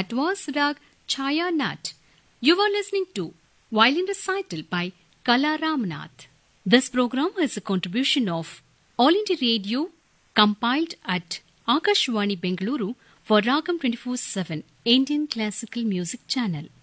That was Rag Chaya Nat. You were listening to Violin Recital by Kala Ramnath. This program is a contribution of All India Radio, compiled at Akashwani Bengaluru for Ragam 24/7 Indian Classical Music Channel.